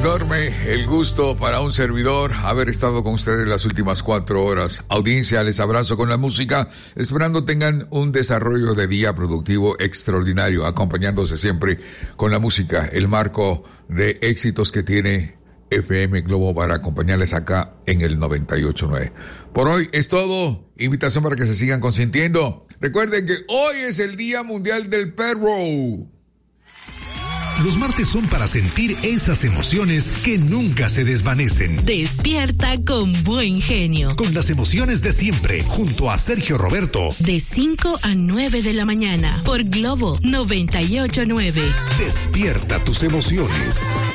enorme el gusto para un servidor haber estado con ustedes las últimas 4 horas. Audiencia, les abrazo con la música, esperando tengan un desarrollo de día productivo extraordinario, acompañándose siempre con la música, el marco de éxitos que tiene FM Globo para acompañarles acá en el 98.9. Por hoy es todo. Invitación para que se sigan consintiendo. Recuerden que hoy es el Día Mundial del Perro. Los martes son para sentir esas emociones que nunca se desvanecen. Despierta con buen genio. Con las emociones de siempre, junto a Sergio Roberto. De 5 a 9 de la mañana, por Globo 98.9. Despierta tus emociones.